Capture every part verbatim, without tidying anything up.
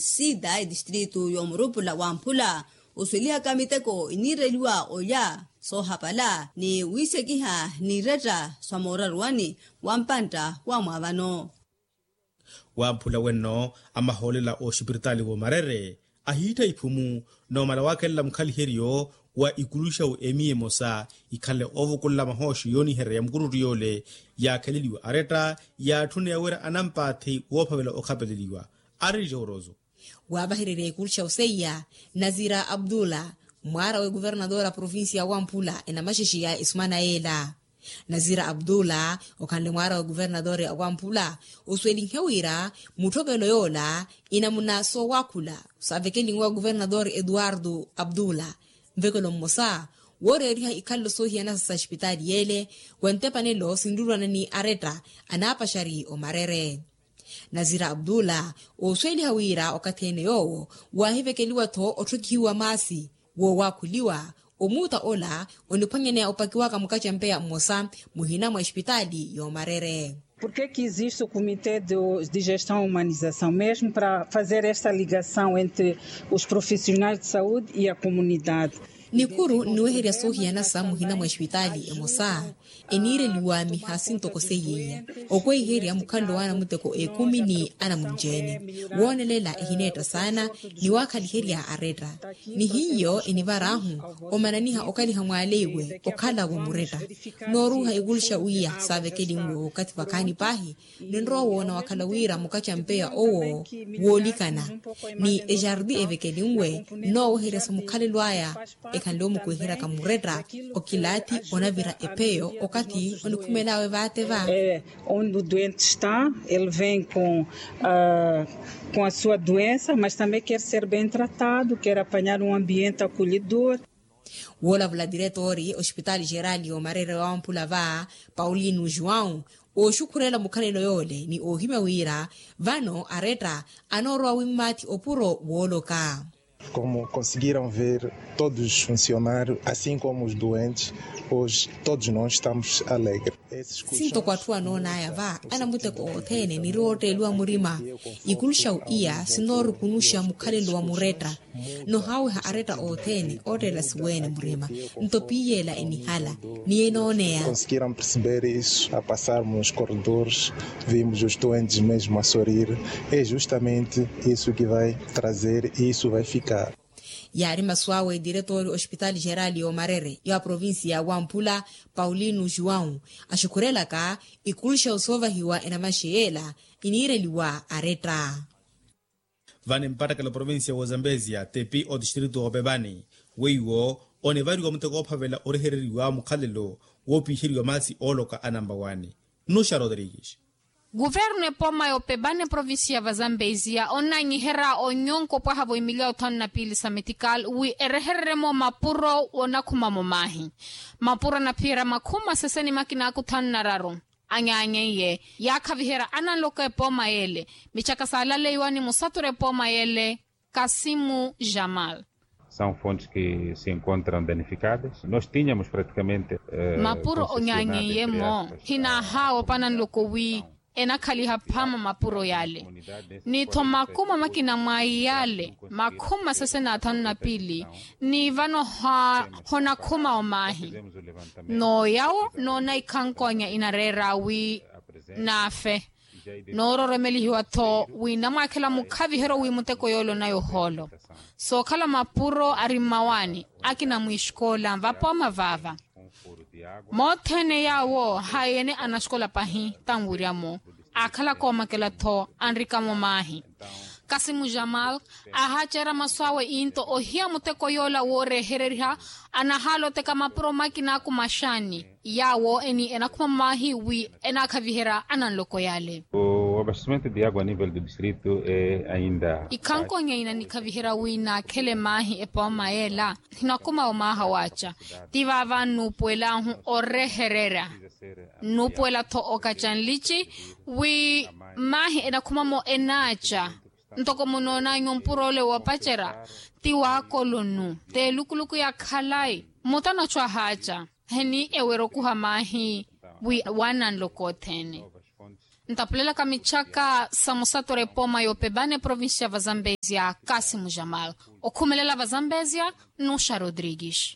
sida e distrito yomurupula wampula uswilia kamiteko inireliwa oya so hapala ni wisekiha ni reta swamorarwani wampanta wa mwavano wampula wenno amaholela o shipiritali wo marere ahita ipumu no mala wakella mkhali heriyo wa ikulusha u emie mosa ikale ovukulla mahoshi yoni here ya mkuru riyole ya kaliliwa areta ya tune ya wera anampati wopavela okapeliliwa ari jorozo wabahirire ikulusha useya Nazira Abdullah mwara we guvernadora provinsi ya Wampula ena mashishi ya Ismana Ela. Nazira Abdullah okande mwara we guvernadori ya Wampula usweli nhewira mutogelo yola ina munaso wakula usavekeli ngwa guvernadori Eduardo Abdullah mvekelo mmosa wore riha ikallo sohi na sasa hospitali yele wentepanelo sindurwana ni areta anapa shari o marere. Nazira Abdullah usweli hawira okatene yowo wahivekeliwa to otukiwa masi wo wakuliwa omuta ola onipangene opakiwaka mukacha mpea mmosa muhina mwa hospitali yo marere. Por que que existe o Comitê de, de Gestão e Humanização? Mesmo para fazer esta ligação entre os profissionais de saúde e a comunidade. Nikuru niweheria sohi na samu hina mwa hospitali emosa enire liwa mihasinto koseye okwe heria mukando wana muteko ekumi ni ana munjene wonelela ihineta sana ni wakali heria areta ni hiyo enivarahu omananiha okali hamwalewe okala wo mureta noruha igulsha uya savekeli ngo kati pakani pahi nendro wona wakala wira mukacha mpea owo wolikana ni ejardi evekeli ngwe no heria samukale lwaya kandomu kuhira kamureta okilati onavira epeyo okati onikumelawe vate va é onde o doente está, ele vem com uh, com a sua doença, mas também quer ser bem tratado, quer apanhar um ambiente acolhedor. Wola vla diretori hospitali gerali o marere wa Wampula va Paulino João o shukurela mukalelo yole ni ohime wira vano areta anorwa wimati opuro woloka. Como conseguiram ver, todos os funcionários, assim como os doentes, hoje todos nós estamos alegres. Sinto kwa tuwa nona ya va, ana mute ko otene ni rote lua murima. Ikulusha uia, sinoru kunusha mukalelo wa mureta. No hawe ha areta otene, ote la siwene murima. Ntopiye la enihala, ni enonea. Conseguiram perceber isso, a passarmos nos corredores, vimos os doentes mesmo a sorrir. É justamente isso que vai trazer e isso vai ficar. Yari Maswawe, diretor hospital gerali o marere ya provinsia ya Wampula Paulino João ashukurela ka ikulusha usova hiwa ena mashiela inire liwa areta vane mpata kala provinsia wa Zambezia tepi o distrito Obebani weiwo onevari wa mteko ophavela orehereriwa mukhalelo wopi hiriwa masi oloka anambawani Nusha Rodrigues. Governo poma yo pebane provincia va Zambezia onanyi hera onyonko pa havo emilia otana pili sametical wi ereherremo mapuro ona kuma momahi mapuro na pira makuma seseni makina kutanna raro anyanye ye yakavihera analoka poma yele michaka salale iwani musature poma yele Kasimu Jamal. São fontes que se encontram danificadas. Nós tínhamos praticamente eh, mapuro onyanye ye mo hina hao panan lokowi ena kaliha pama mapuro yale ni to makuma makina mai yale makuma sasa na tano na pili ni vano ha hona kuma omahi no yao no na ikankonya inarera wi nafe noro remeli hiwa to wi namakela mukavi hero wi muteko yolo na yoholo so kala mapuro arimawani akina muishkola vapoma vava Motene yawo hayene anashkola pahi tanguriamo akala koma kela to anrika momahi Kasimu Jamal ahachera maswawe into ohia muteko yola wore hereriha anahalo teka mapro makina kumashani yawo eni enakuma mahi wi enakavihera ananloko yale o abastecimento de água a nível do distrito é ainda ikanko nyaina nikavihera wi na kele mahi epoma ela hinakuma omaha wacha tivava nupuela hu oreherera nupuela to okachanlichi wi mahi enakuma mo enacha ntoko monona nyompurole wapachera tiwa kolonu te lukuluku ya khalai mutana chwa hacha heni ewero kuhamahi wi wanan lokothene ntapulela kamichaka samusatore poma yopebane província va Zambésia Cássimo Jamal okhumelela va Zambésia Nusha Rodrigues.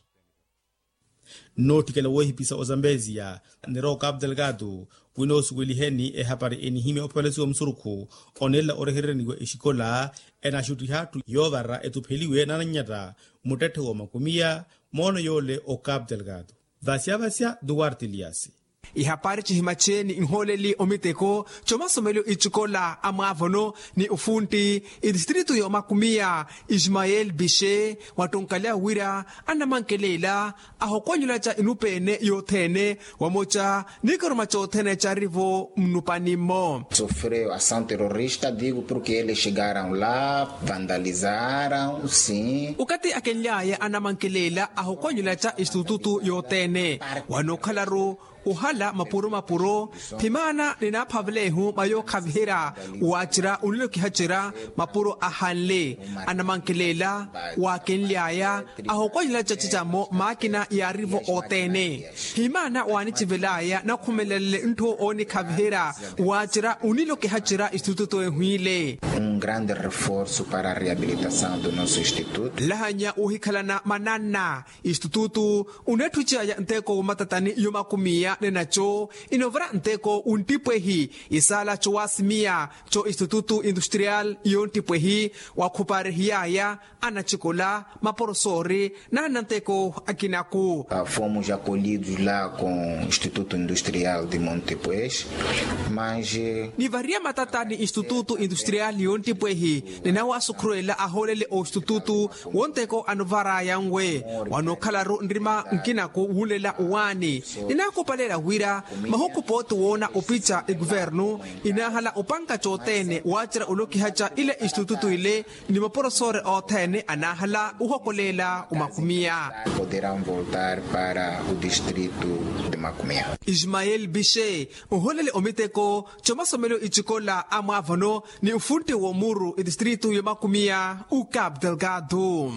notikela wohipisa o Zambésia nero Cabo Delgado wino suweliheni e hapari enihime opalesi wa msuruku onela orehereniwe ishikola ena shuti hatu yovara etupeliwe nananyata mutete wa makumia mono yole o Cabo Delgado. Vasia vasia Duarte Liasi. Ihapari chihimacheni inholeli omiteko chomasomelo ichikola amavono ni ufunti idistritu yo makumia Ismael Bishe watonkalea wira anamankelela ahokonyula cha inupene yothene wamocha nikoroma chothene cha rivo mnupanimo. Sofreu ação terrorista, digo porque eles chegaram lá, vandalizaram, sim. Ukati akenyaya anamankelela ahokonyula cha institutu yothene wanokalaro uhala mapuro mapuro pimana nina pavlehu mayo kavhira wachira unilo kihachira mapuro ahanle anamankelela wakenlyaya ahokonyela chachichamo makina ya rivo otene pimana wani chivelaya na kumelele nto oni kavhira wachira unilo kihachira instituto ehuile. Um grande reforço para a reabilitação do nosso instituto. Lahanya uhikalana manana instituto unetuchaya nteko matatani yomakumia nenacho inovra nteko untipwehi isala chowasimia cho instituto industrial yontipwehi wakuparehiyaya anachikola maporosori na nanteko akinaku. Uh, fomos acolhidos lá com o Instituto Industrial de Montepuez, mas ni varia matatani instituto industrial yontipwehi ninawasukruela aholele o instituto wonteko anovara yangwe wanokalaru ndrima nkinaku wulela uwani ninakopalela wira mahuku potu wona upicha e governo inahala upanka chotene wachira uloki hacha ile instituto ile ni maporosore otene anahala uhokolela umakumia. Poderão voltar para o distrito de Macumia. Ismael Bishe uholele omiteko chomasomelo ichikola amavano ni ufunte wa muru e distrito ya Macumia u Cabo Delgado.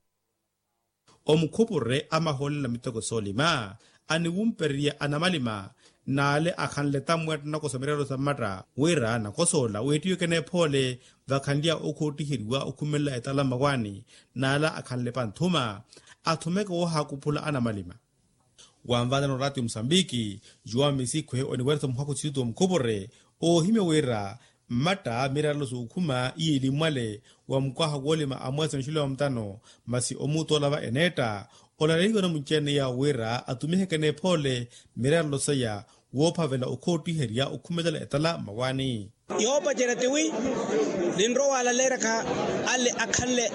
Omukupure amaholela mitoko solima ani wumperia anamalima nale akhanleta mwet na kosomerero samatra wera na kosola wetiyo kene phole vakhandia okhotihirwa okhumela etala magwani nala akhanlepa nthuma athumeka wo hakuphula anamalima wamvana no radio Msambiki juwa misikwe oniwerto mhako tsito mkopore o hime wera mata miralo sukhuma yili mwale wa mkwaha golema amwasa nshilo wa mtano masi omuto lava eneta olalego na mchene ya wera atumihe kene pole miralo saya wopavela ukhoti heria ukhumedala etala mawani yoba jeretewi lindro wala lera ka alle akhalle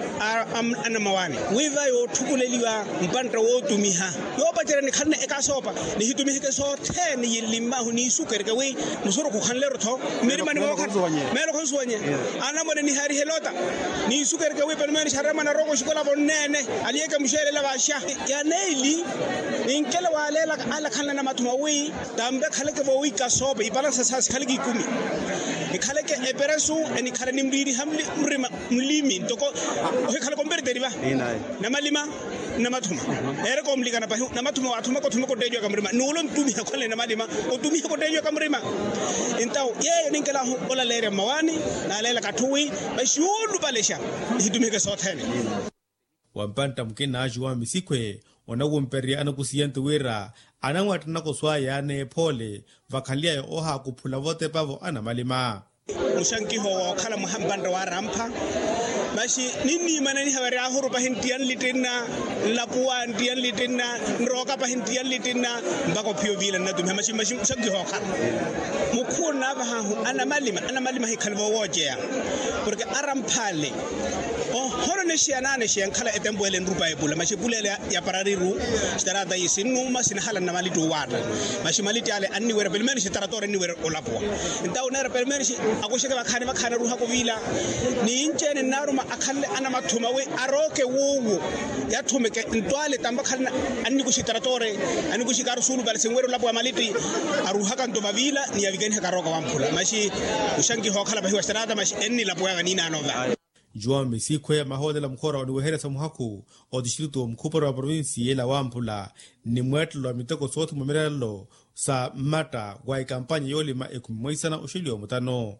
ana mawani wiva yo thukuleliwa mpantra wo tumiha yoba jereni khanne eka sopa ni hitumihe ke so ten yilima huni sukerke wi musoro ko khanlero tho meri mani mo khan mero khon suanye ana mo ni hari helota ni sukerke wi pelmen sharama na rogo shikola bonnene aliyeke mushere la basha ya neili inkele wale la ala khanna na matuma wi dambe khaleke bo wi ka sopa ibalansa sas khaliki kumi ikhaleke eperesu eni kharani mbiri hamli mrima mlimi toko o khala kombere deriva na malima na mathuma ere ko mlikana pa na mathuma wathuma ko thuma ko tejwa kamrima nulo mtumi khole na malima o tumi ko tejwa kamrima intaw ye ninkela ho ola lere mawani na lela kathui bashulu balesha hidumi ke sothene wampanta mkena juwa misikwe ona wumperia anakusiyante wera anangwata nakoswaya ne phole vakhalia yo oha kuphula vote pavo anamalima mushanki ho khala muhambanda wa rampa bashi nini manani hawari ahuru pahintian litina lapuan tian litina nroka pahintian litina mbako pio vila na dum mashi mashi mushanki ho khala mukhuna ba ha anamalima anamalima hikhalvo wojea porque arampale o hono ne shiana ne shian khala etembwele nrupa ebula mashi bulele ya parariru starata yisinu masina hala na malitu wada mashi maliti ale anni wera belmeni staratore ni wera olapwa ndaw nera belmeni akosheke bakhane bakhane ruha ko vila ni inchene naruma akhalle ana mathuma we aroke wuwu yathumeke ntwale tamba khalna anni kushitaratore anni kushikaru sulu bal sengwero lapwa maliti aruha kanto bavila ni yavigeni hakaroka wamphula mashi ushangi ho khala bahi wastarata mashi enni lapwa ganina anova João Misikwe maholela mkora oniwehera samuhaku o distrito mkupara wa provinsi la Wampula ni mwetlo wa miteko sote mumerelo sa mata wa ikampanya yoli ma ekumimoisa na ushili wa mutano.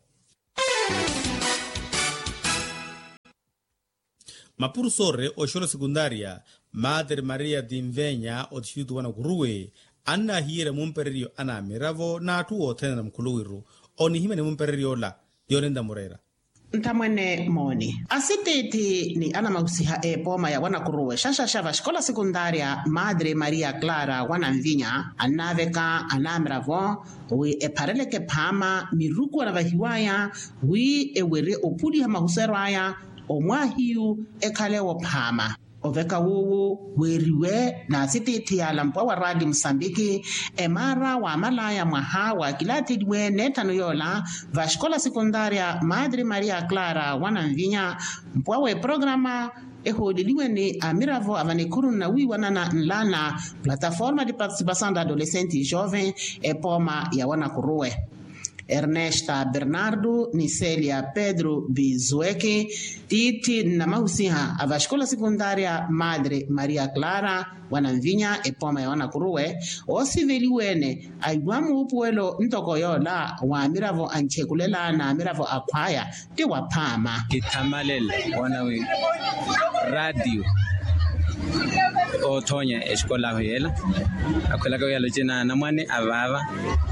Mapuru sore o sholo sekundaria Madre Maria Dimvenya o distrito wana kuruwe anna hiere mumpererio ana miravo na atuo tena na mkuluwiru oni hime ni mumpererio la Dionenda Morera. Ntamwene moni asiteti ni ana magusiha e poma ya wana kuruwe shasha shava shkola sekundaria Madre Maria Clara wana mvinya anaveka anamravo wi e pareleke pama miruku wana vahiwaya wi e were opudi hama huserwaya o mwahiu e kalewo pama oveka wuwu weriwe na asiteti ya lampo wa radi Msambiki emara wa malaya mwaha wa kilatidwe netano yola va shkola sekundaria Madre Maria Clara wana mvinya mpwawe programa ehodiliwe ni amiravo avanikuru na wi wanana nlana plataforma de participação de adolescentes e jovens e poma ya wana kuruwe. Ernesta Bernardo Nicelia Pedro Bizueke titi na mahusiha ava shkola sekundaria Madre Maria Clara wanamvinya epoma ya wana kuruwe osiveliwene aiwamu upuelo ntokoyola wa amiravo anchekulela na amiravo akwaya te wapama kitamalele wanawe radio otonya escola hoyela akola ko yalo jena namane avava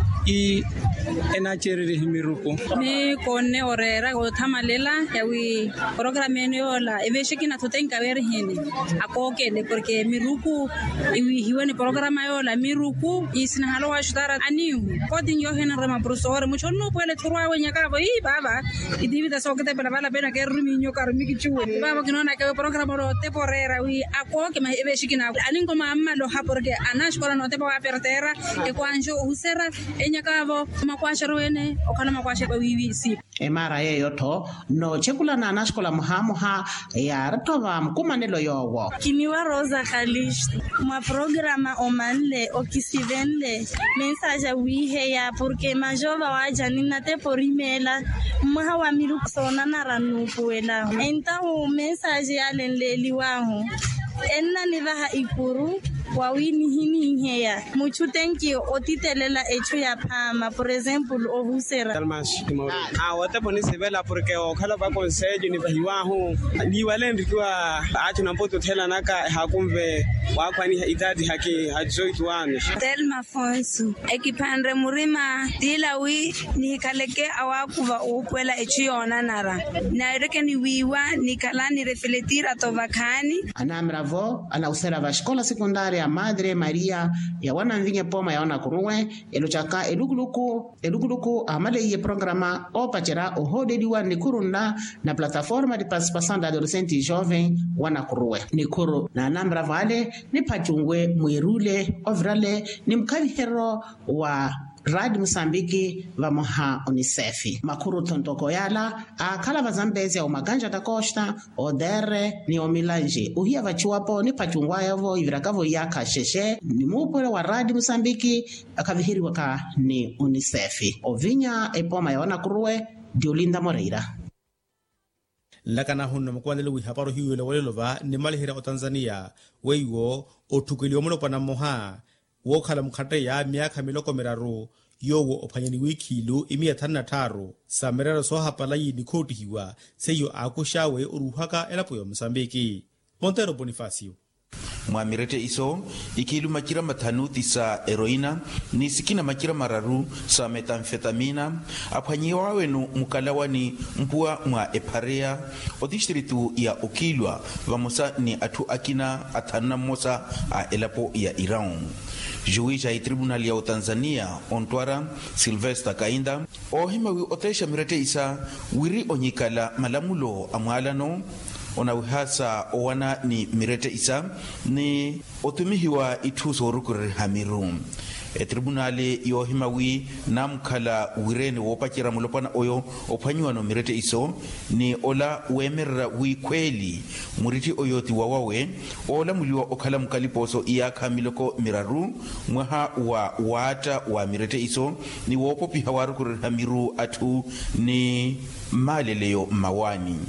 i enacheri himiruko me konne orera go thamalela yawi programme yola eveshikina totenka verhini akokele porque miruku iwi hiwene programa yola miruku isina halo washtara aniu kodin yohena rama professor mucho no puede turwa wenya ka bai baba idivida sokete bala bala bena ke ruminyo karmiki chuwe baba kinona ke programa ro temporera wi akoke ma eveshikina aningo mamma lo ha porque anashkora no tepo apertera e kwanjo usera enyakavo makwasha rwene okana makwasha kwa wiwisi emara yeyo to no chekula na anashkola muhamuha ya ratova mkumanelo yowo kimiwa Rosa Khalish ma programa omanle okisivenle message wihe ya porque majova waja ninate porimela mha wa miru sona na ranupuela enta o message ya lenleli waho enna nivaha ikuru wawini hini heya muchutenki otitelela echo ya pama por example ohusera talmas timori ah wata boni sebela porque o khala ba consejo ni bahiwa ho ni walen rikiwa acho na mpoto tela naka hakumve wa kwani idadi haki hajoi kiwane telma fonsu ekipandre murima dila wi ni kaleke awakuva ukwela echo yona nara na reke ni wiwa ni kalani reflectir atovakani anamravo ana usera va shkola sekundaria Madre Maria ya wana mvinye poma ya wana kuruwe eluchaka eluguluku eluguluku amale ye programa opachera ohodediwa nikurunda na plataforma de participação de adolescentes e jovens wana kuruwe nikuru na nambra vale ni pachungwe mwirule ovrale ni mkavihero wa Radi Msambiki vamoha Unicefi. Makuru tontoko yala, akala vazambezi ya umaganja da Costa, odere ni omilanji. Uhia vachiwapo ni pachungwa yavo, ivirakavo yaka sheshe, ni mupure wa Radi Msambiki, akavihiri waka ni Unicefi. Ovinya epoma ya wana kuruwe, Diolinda Moreira. Lakana hunna mkwandele wihaparo hiyo ile walelova ni malihira o Tanzania, weiwo otukili omulopa na moha, wokhala mkhate ya miaka miloko miraru yowo opanyani wikilu imia tanna taro samerero soha palayi ni koti hiwa seyo akushawe uruhaka elapo yo Msambiki. Montero Bonifacio Mwamirete iso ikilu makira matanuti sa heroina ni sikina makira mararu sa metamfetamina aphanyiwa wenu mukalawani mpua mwa eparea o distritu ya Okilwa vamosa ni atu akina atana mosa a elapo ya Iran. Juiz ya tribunal ya Tanzania Ontwara Sylvester Kainda ohimawi otesha mirete isa wiri onyikala malamulo amwalano ona uhasa owana ni mirete isa ni otumihiwa ituso rukuri hamirum e tribunali yo himawi namkala wirene wopakira mulopana oyo opanywa no mirete iso ni ola wemerra wi kweli muriti oyoti wawawe ola muliwa okala mukaliposo iya kamiloko miraru mwaha wa wata wa mirete iso ni wopopi hawaru kurhamiru atu ni maleleyo mawani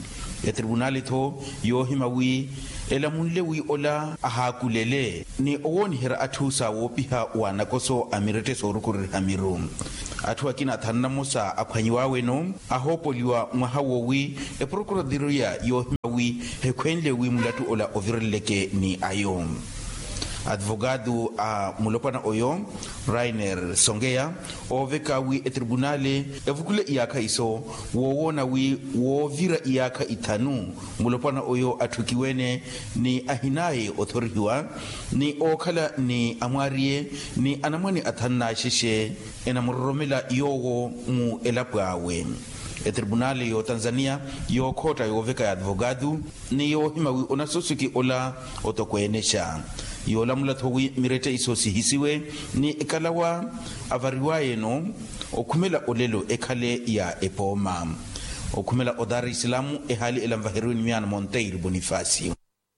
e tribunali tho yo himawi ela munle wi ola ahakulele ni owoni hera athusa wopiha wana koso amirete sorukuri hamirum athu akina thanna musa akhwanyiwa weno ahopoliwa mwahawo wi e procuradoria yo himawi he kwenle wi mulatu ola ovireleke ni ayom advogado a mulopana oyo Rainer Songea oveka wi e tribunale evukule iyaka iso wowona wi wovira iyaka itanu mulopana oyo atukiwene ni ahinaye othoriwa ni okhala ni amwarie ni anamwani athanna shishe enamuromela yogo mu elapwawe e tribunale yo Tanzania yo kota yo veka ya advogado ni yo himawi onasusuki ola otokwenesha yola mulathowi mirete isosi hisiwe ni ekalawa avariwaye no okumela olelo ekhale ya epoma okumela odari islamu ehali elamvaheruini miana Monteiro Bonifacio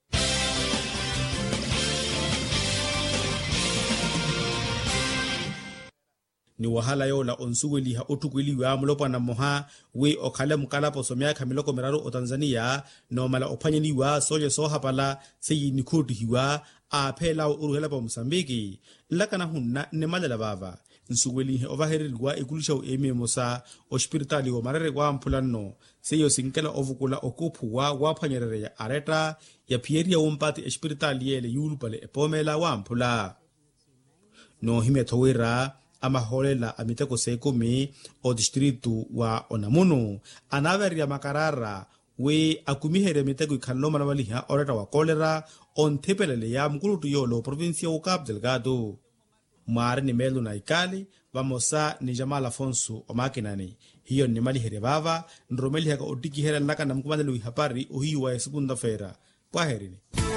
ni wahala yola onsuweli ha otukweliwa mulopana moha we okhale mukalapo somya khamiloko meraro o Tanzania no mala ophanyeliwa soje sohapala seyi nikhodihiwa a phela uruhela pa Mozambique lakana hunna ne malela bava nsuweli he overherilwa ekulisha ueme mosa hospitali o marere kwa mpulano seyo sinkela ovukula okuphuwa waphanyerere ya areta ya pieria umpati hospitali yele yulupale epomela wa mpula no himethowera amaholela amiteko sekumi o distrito wa Onamuno anaveria makarara we akumihere miteko ikhanloma na waliha oreta wa kolera on thepelele ya mkulutu yolo provincia o Cabo Delgado mwari ni melu na ikali vamosa ni Jamal Afonso o makinani hiyo ni malihere bava nromeli haka otikihera laka na mkumandelu ihapari uhiwa ya segunda feira kwa herini.